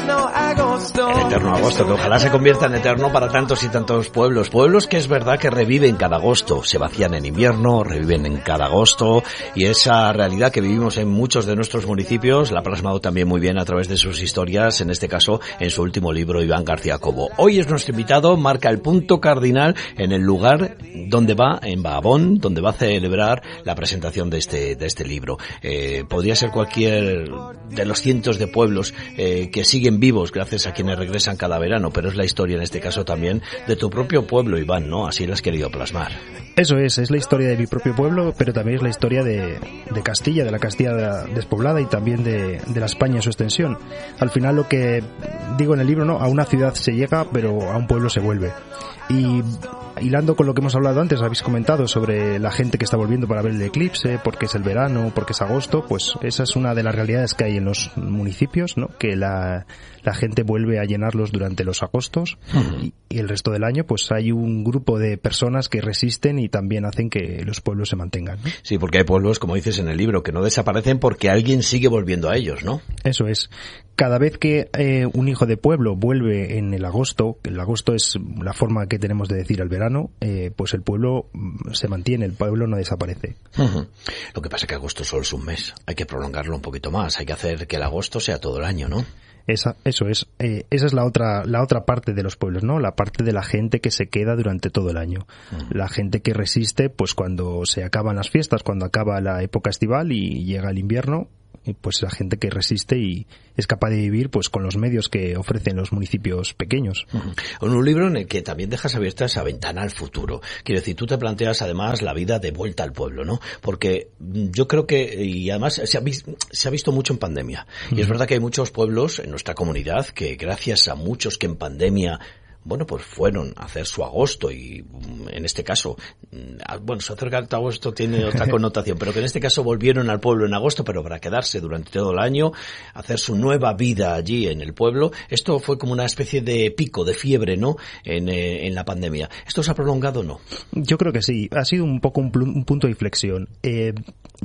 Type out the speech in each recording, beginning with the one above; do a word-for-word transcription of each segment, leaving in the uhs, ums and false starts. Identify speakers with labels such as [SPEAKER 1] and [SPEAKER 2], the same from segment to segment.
[SPEAKER 1] El eterno agosto, que ojalá se convierta en eterno para tantos y tantos pueblos. Pueblos que es verdad que reviven cada agosto, se vacían en invierno, reviven en cada agosto, y esa realidad que vivimos en muchos de nuestros municipios la ha plasmado también muy bien a través de sus historias, en este caso en su último libro, Iván García Cobo. Hoy es nuestro invitado, marca el punto cardinal en el lugar donde va, en Bajabón, donde va a celebrar la presentación de este, de este libro. Eh, podría ser cualquier de los cientos de pueblos eh, que siguen vivos gracias a quienes regresan cada verano, pero es la historia en este caso también de tu propio pueblo, Iván, ¿no? Así lo has querido plasmar.
[SPEAKER 2] Eso es, es la historia de mi propio pueblo, pero también es la historia de, de Castilla, de la Castilla despoblada y también de, de la España en su extensión. Al final lo que digo en el libro, ¿no? A una ciudad se llega, pero a un pueblo se vuelve. Y hilando con lo que hemos hablado antes, habéis comentado sobre la gente que está volviendo para ver el eclipse, porque es el verano, porque es agosto, pues esa es una de las realidades que hay en los municipios, ¿no? Que la, la gente vuelve a llenarlos durante los agostos uh-huh. y, y el resto del año pues hay un grupo de personas que resisten y también hacen que los pueblos se mantengan, ¿no?
[SPEAKER 1] Sí, porque hay pueblos, como dices en el libro, que no desaparecen porque alguien sigue volviendo a ellos, ¿no?
[SPEAKER 2] Eso es. Cada vez que eh, un hijo de pueblo vuelve en el agosto, el agosto es la forma que tenemos de decir al verano, eh, pues el pueblo se mantiene, el pueblo no desaparece.
[SPEAKER 1] Uh-huh. Lo que pasa es que agosto solo es un mes, hay que prolongarlo un poquito más, hay que hacer que el agosto sea todo el año, ¿no?
[SPEAKER 2] Esa, eso es, eh, esa es la otra, la otra parte de los pueblos, ¿no? La parte de la gente que se queda durante todo el año. Uh-huh. La gente que resiste, pues cuando se acaban las fiestas, cuando acaba la época estival y llega el invierno, pues la gente que resiste y es capaz de vivir pues con los medios que ofrecen los municipios pequeños.
[SPEAKER 1] Uh-huh. En un libro en el que también dejas abierta esa ventana al futuro. Quiero decir, tú te planteas además la vida de vuelta al pueblo, ¿no? Porque yo creo que, y además se ha, visto, se ha visto mucho en pandemia. Uh-huh. Y es verdad que hay muchos pueblos en nuestra comunidad que gracias a muchos que en pandemia bueno, pues fueron a hacer su agosto y en este caso, bueno, su acerca al agosto tiene otra connotación, pero que en este caso volvieron al pueblo en agosto, pero para quedarse durante todo el año, hacer su nueva vida allí en el pueblo. Esto fue como una especie de pico, de fiebre, ¿no? En, eh, en la pandemia. ¿Esto se ha prolongado o no?
[SPEAKER 2] Yo creo que sí. Ha sido un poco un, un punto de inflexión. Eh,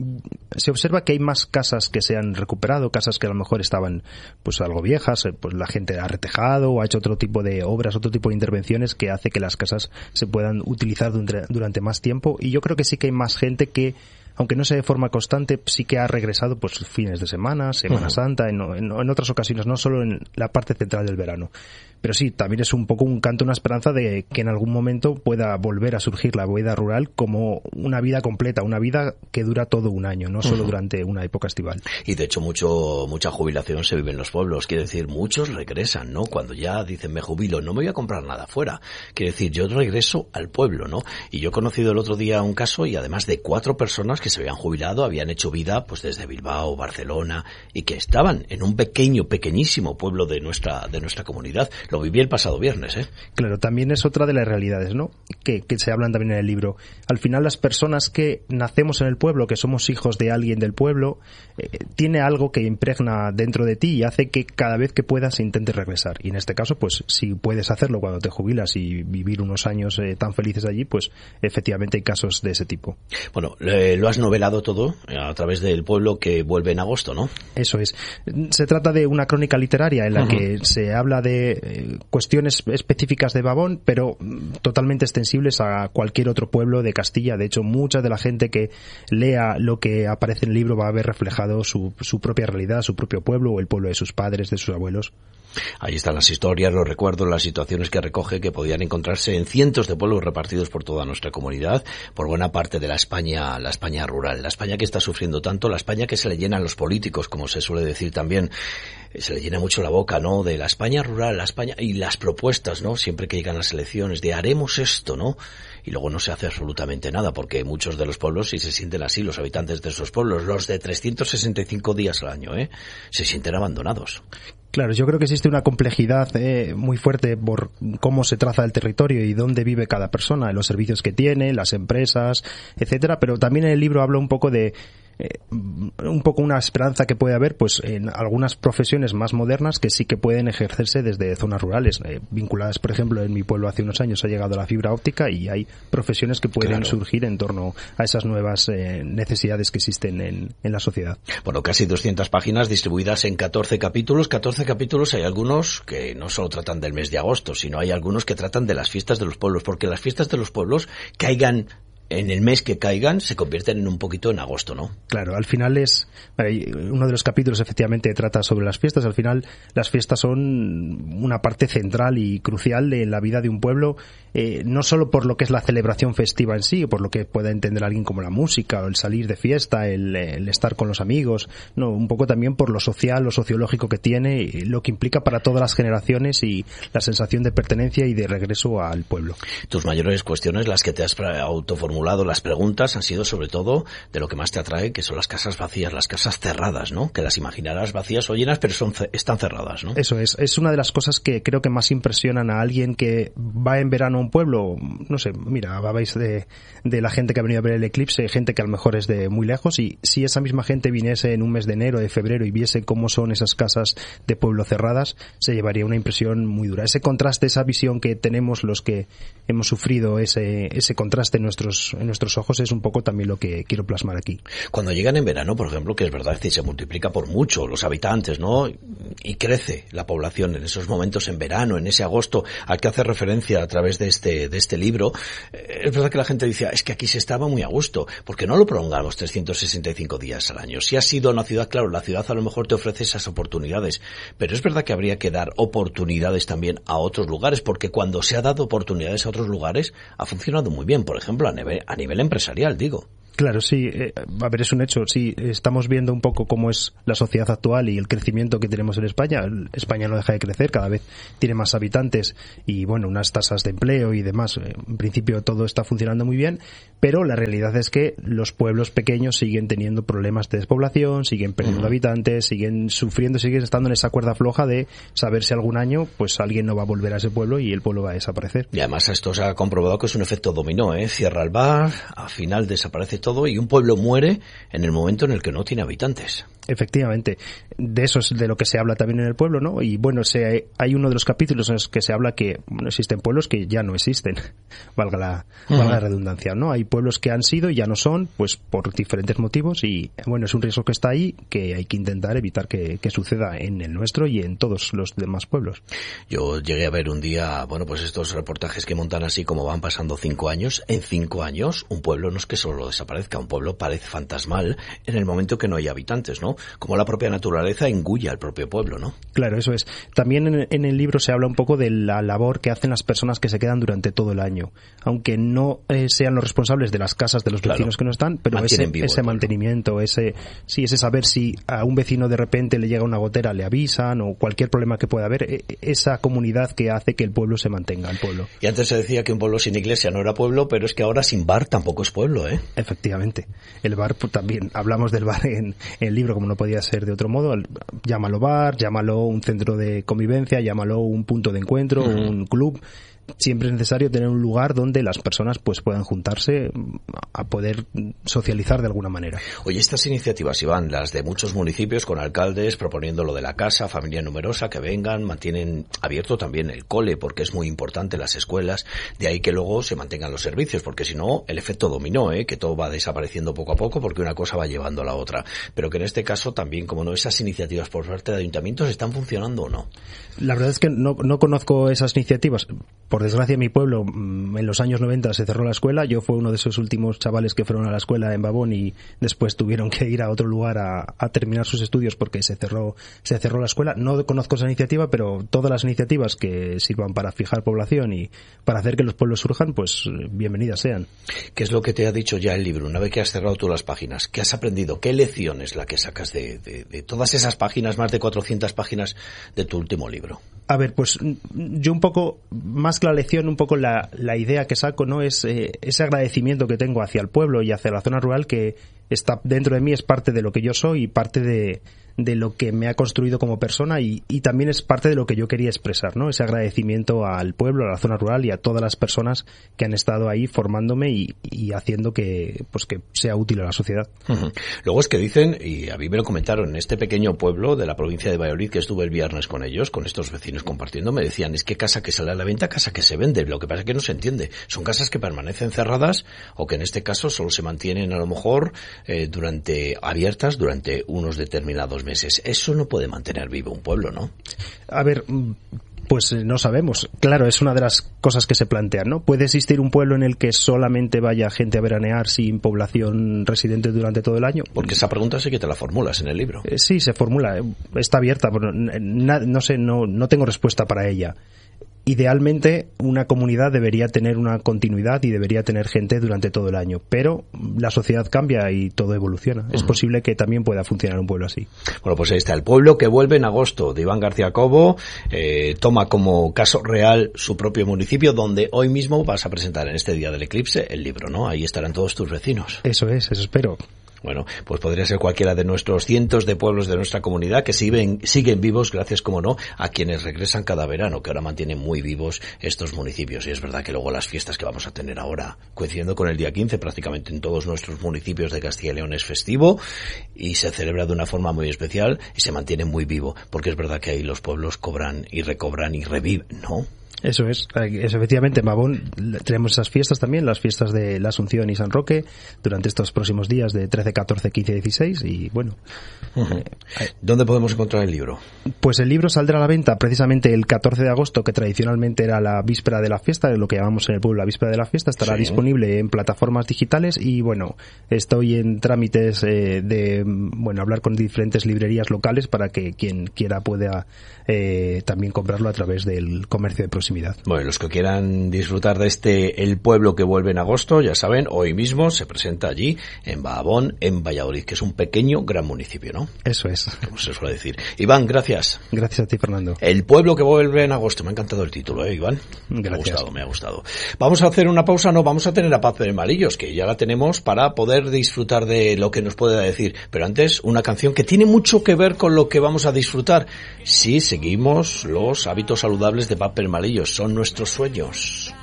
[SPEAKER 2] se observa que hay más casas que se han recuperado, casas que a lo mejor estaban pues algo viejas, pues la gente ha retejado o ha hecho otro tipo de obras, otro tipo de intervenciones que hace que las casas se puedan utilizar durante más tiempo, y yo creo que sí que hay más gente que, aunque no sea de forma constante, sí que ha regresado pues fines de semana, Semana uh-huh. Santa, en, en, en otras ocasiones, no solo en la parte central del verano. Pero sí, también es un poco un canto, una esperanza de que en algún momento pueda volver a surgir la vida rural como una vida completa, una vida que dura todo un año, no solo uh-huh. durante una época estival.
[SPEAKER 1] Y de hecho mucho mucha jubilación se vive en los pueblos, quiere decir, muchos regresan, ¿no? Cuando ya dicen me jubilo, no me voy a comprar nada fuera, quiere decir, yo regreso al pueblo, ¿no? Y yo he conocido el otro día un caso, y además de cuatro personas que se habían jubilado, habían hecho vida pues desde Bilbao, Barcelona, y que estaban en un pequeño, pequeñísimo pueblo de nuestra de nuestra comunidad. Lo viví el pasado viernes, ¿eh?
[SPEAKER 2] Claro, también es otra de las realidades, ¿no? Que, que se hablan también en el libro. Al final, las personas que nacemos en el pueblo, que somos hijos de alguien del pueblo, eh, tiene algo que impregna dentro de ti y hace que cada vez que puedas intentes regresar. Y en este caso, pues, si puedes hacerlo cuando te jubilas y vivir unos años eh, tan felices allí, pues, efectivamente hay casos de ese tipo.
[SPEAKER 1] Bueno, eh, lo has novelado todo a través del pueblo que vuelve en agosto, ¿no?
[SPEAKER 2] Eso es. Se trata de una crónica literaria en la uh-huh. que se habla de eh, cuestiones específicas de Bajabón, pero totalmente extensibles a cualquier otro pueblo de Castilla. De hecho, mucha de la gente que lea lo que aparece en el libro va a ver reflejado su, su propia realidad, su propio pueblo o el pueblo de sus padres, de sus abuelos.
[SPEAKER 1] Ahí están las historias, los recuerdos, las situaciones que recoge, que podían encontrarse en cientos de pueblos repartidos por toda nuestra comunidad, por buena parte de la España, la España rural, la España que está sufriendo tanto, la España que se le llenan los políticos, como se suele decir también, se le llena mucho la boca, ¿no? De la España rural, la España, y las propuestas, ¿no? Siempre que llegan las elecciones, de haremos esto, ¿no? Y luego no se hace absolutamente nada, porque muchos de los pueblos sí se sienten así, los habitantes de esos pueblos, los de trescientos sesenta y cinco días al año, ¿eh? Se sienten abandonados.
[SPEAKER 2] Claro, yo creo que existe una complejidad eh, muy fuerte por cómo se traza el territorio y dónde vive cada persona, los servicios que tiene, las empresas, etcétera, pero también en el libro habla un poco de eh, un poco una esperanza que puede haber pues en algunas profesiones más modernas que sí que pueden ejercerse desde zonas rurales, eh, vinculadas, por ejemplo, en mi pueblo hace unos años ha llegado la fibra óptica y hay profesiones que pueden claro. surgir en torno a esas nuevas eh, necesidades que existen en, en la sociedad.
[SPEAKER 1] Bueno, casi doscientas páginas distribuidas en catorce capítulos. catorce capítulos, hay algunos que no solo tratan del mes de agosto, sino hay algunos que tratan de las fiestas de los pueblos, porque las fiestas de los pueblos caigan en el mes que caigan, se convierten en un poquito en agosto, ¿no?
[SPEAKER 2] Claro, al final es... Uno de los capítulos efectivamente trata sobre las fiestas. Al final las fiestas son una parte central y crucial de la vida de un pueblo, eh, no solo por lo que es la celebración festiva en sí, o por lo que pueda entender alguien como la música, o el salir de fiesta, el, el estar con los amigos, no, un poco también por lo social, lo sociológico que tiene, y lo que implica para todas las generaciones y la sensación de pertenencia y de regreso al pueblo.
[SPEAKER 1] Tus mayores cuestiones, las que te has autoformulado, las preguntas han sido sobre todo de lo que más te atrae, que son las casas vacías, las casas cerradas, ¿no? Que las imaginarás vacías o llenas, pero son están cerradas, ¿no?
[SPEAKER 2] Eso es, es una de las cosas que creo que más impresionan a alguien que va en verano a un pueblo. No sé, mira, habláis de, de la gente que ha venido a ver el eclipse, gente que a lo mejor es de muy lejos, y si esa misma gente viniese en un mes de enero, de febrero, y viese cómo son esas casas de pueblo cerradas, se llevaría una impresión muy dura. Ese contraste, esa visión que tenemos los que hemos sufrido ese, ese contraste en nuestros en nuestros ojos, es un poco también lo que quiero plasmar aquí.
[SPEAKER 1] Cuando llegan en verano, por ejemplo, que es verdad que se multiplica por mucho los habitantes, ¿no? Y crece la población en esos momentos en verano, en ese agosto al que hace referencia a través de este de este libro, es verdad que la gente dice, es que aquí se estaba muy a gusto, porque no lo prolongamos trescientos sesenta y cinco días al año. Si has sido una ciudad, claro, la ciudad a lo mejor te ofrece esas oportunidades, pero es verdad que habría que dar oportunidades también a otros lugares, porque cuando se ha dado oportunidades a otros lugares, ha funcionado muy bien, por ejemplo, a nivel a nivel empresarial, digo.
[SPEAKER 2] Claro, sí, eh, a ver, es un hecho. Sí, estamos viendo un poco cómo es la sociedad actual y el crecimiento que tenemos en España. España no deja de crecer, cada vez tiene más habitantes y, bueno, unas tasas de empleo y demás. En principio todo está funcionando muy bien, pero la realidad es que los pueblos pequeños siguen teniendo problemas de despoblación, siguen perdiendo uh-huh. habitantes, siguen sufriendo, siguen estando en esa cuerda floja de saber si algún año pues alguien no va a volver a ese pueblo y el pueblo va a desaparecer.
[SPEAKER 1] Y además esto se ha comprobado que es un efecto dominó, ¿eh? Cierra el bar, al final desaparece todo y un pueblo muere en el momento en el que no tiene habitantes.
[SPEAKER 2] Efectivamente, de eso es de lo que se habla también en el pueblo, ¿no? Y bueno, se, hay uno de los capítulos en los que se habla que bueno, existen pueblos que ya no existen, valga la, uh-huh. valga la redundancia, ¿no? Hay pueblos que han sido y ya no son, pues por diferentes motivos y bueno, es un riesgo que está ahí que hay que intentar evitar que, que suceda en el nuestro y en todos los demás pueblos.
[SPEAKER 1] Yo llegué a ver un día, bueno, pues estos reportajes que montan así como van pasando cinco años, en cinco años un pueblo no es que solo desaparezca, un pueblo parece fantasmal en el momento que no hay habitantes, ¿no? Como la propia naturaleza engulla al propio pueblo, ¿no?
[SPEAKER 2] Claro, eso es. También en, en el libro se habla un poco de la labor que hacen las personas que se quedan durante todo el año. Aunque no eh, sean los responsables de las casas de los vecinos claro. que no están, pero ese, ese mantenimiento, ese sí, ese saber si a un vecino de repente le llega una gotera, le avisan, o cualquier problema que pueda haber, eh, esa comunidad que hace que el pueblo se mantenga, el pueblo.
[SPEAKER 1] Y antes se decía que un pueblo sin iglesia no era pueblo, pero es que ahora sin bar tampoco es pueblo, ¿eh?
[SPEAKER 2] Efectivamente. El bar, pues, también, hablamos del bar en, en el libro, como no podía ser de otro modo. Llámalo bar, llámalo un centro de convivencia, llámalo un punto de encuentro, uh-huh. un club. Siempre es necesario tener un lugar donde las personas pues puedan juntarse a poder socializar de alguna manera.
[SPEAKER 1] Oye, estas iniciativas, Iván, las de muchos municipios con alcaldes proponiendo lo de la casa, familia numerosa, que vengan, mantienen abierto también el cole, porque es muy importante las escuelas, de ahí que luego se mantengan los servicios, porque si no, el efecto dominó, ¿eh? Que todo va desapareciendo poco a poco porque una cosa va llevando a la otra. Pero que en este caso también, como no, esas iniciativas por parte de ayuntamientos están funcionando o no.
[SPEAKER 2] La verdad es que no, no conozco esas iniciativas. Por desgracia, en mi pueblo, en los años noventa se cerró la escuela. Yo fui uno de esos últimos chavales que fueron a la escuela en Babón y después tuvieron que ir a otro lugar a, a terminar sus estudios porque se cerró, se cerró la escuela. No conozco esa iniciativa, pero todas las iniciativas que sirvan para fijar población y para hacer que los pueblos surjan, pues bienvenidas sean.
[SPEAKER 1] ¿Qué es lo que te ha dicho ya el libro? Una vez que has cerrado tú las páginas, ¿qué has aprendido? ¿Qué lección es la que sacas de, de, de todas esas páginas, más de cuatrocientas páginas de tu último libro?
[SPEAKER 2] A ver, pues yo un poco, más que la lección, un poco la, la idea que saco, ¿no? Es eh, ese agradecimiento que tengo hacia el pueblo y hacia la zona rural que está dentro de mí, es parte de lo que yo soy y parte de, de lo que me ha construido como persona y, y también es parte de lo que yo quería expresar, ¿no? Ese agradecimiento al pueblo, a la zona rural y a todas las personas que han estado ahí formándome y, y haciendo que, pues que sea útil a la sociedad.
[SPEAKER 1] Uh-huh. Luego es que dicen, y a mí me lo comentaron, en este pequeño pueblo de la provincia de Valladolid, que estuve el viernes con ellos, con estos vecinos compartiendo, me decían, es que casa que sale a la venta, casa que se vende. Lo que pasa es que no se entiende. Son casas que permanecen cerradas o que en este caso solo se mantienen a lo mejor eh, durante abiertas durante unos determinados meses. Eso no puede mantener vivo un pueblo, ¿no?
[SPEAKER 2] A ver, pues no sabemos. Claro, es una de las cosas que se plantean, ¿no? ¿Puede existir un pueblo en el que solamente vaya gente a veranear sin población residente durante todo el año?
[SPEAKER 1] Porque esa pregunta sí que te la formulas en el libro.
[SPEAKER 2] Eh, sí, se formula. Está abierta. Pero no, no sé, no, no tengo respuesta para ella. Idealmente, una comunidad debería tener una continuidad y debería tener gente durante todo el año, pero la sociedad cambia y todo evoluciona. Uh-huh. Es posible que también pueda funcionar un pueblo así.
[SPEAKER 1] Bueno, pues ahí está, El pueblo que vuelve en agosto, de Iván García Cobo. Eh, toma como caso real su propio municipio, donde hoy mismo vas a presentar en este día del eclipse el libro, ¿no? Ahí estarán todos tus vecinos.
[SPEAKER 2] Eso es, eso espero.
[SPEAKER 1] Bueno, pues podría ser cualquiera de nuestros cientos de pueblos de nuestra comunidad que siguen, siguen vivos gracias, como no, a quienes regresan cada verano, que ahora mantienen muy vivos estos municipios. Y es verdad que luego las fiestas que vamos a tener ahora, coincidiendo con el día quince, prácticamente en todos nuestros municipios de Castilla y León es festivo y se celebra de una forma muy especial y se mantiene muy vivo, porque es verdad que ahí los pueblos cobran y recobran y reviven, ¿no?
[SPEAKER 2] Eso es, es efectivamente, en Mabón tenemos esas fiestas también, las fiestas de la Asunción y San Roque, durante estos próximos días de trece, catorce, quince y dieciséis, y bueno.
[SPEAKER 1] Uh-huh. eh, ¿Dónde podemos encontrar el libro?
[SPEAKER 2] Pues el libro saldrá a la venta precisamente el catorce de agosto, que tradicionalmente era la víspera de la fiesta, lo que llamamos en el pueblo la víspera de la fiesta, estará sí. disponible en plataformas digitales y bueno, estoy en trámites eh, de, bueno, hablar con diferentes librerías locales para que quien quiera pueda eh, también comprarlo a través del comercio de proximidad.
[SPEAKER 1] Bueno, los que quieran disfrutar de este El pueblo que vuelve en agosto, ya saben, hoy mismo se presenta allí, en Bahabón, en Valladolid, que es un pequeño gran municipio, ¿no?
[SPEAKER 2] Eso es.
[SPEAKER 1] Como se suele decir. Iván, gracias.
[SPEAKER 2] Gracias a ti, Fernando.
[SPEAKER 1] El pueblo que vuelve en agosto. Me ha encantado el título, ¿eh, Iván?
[SPEAKER 2] Gracias.
[SPEAKER 1] Me ha gustado, me ha gustado. Vamos a hacer una pausa, no, vamos a tener a Paz Permalillos, que ya la tenemos para poder disfrutar de lo que nos pueda decir. Pero antes, una canción que tiene mucho que ver con lo que vamos a disfrutar. Si seguimos los hábitos saludables de Paz Permalillos. Son nuestros sueños.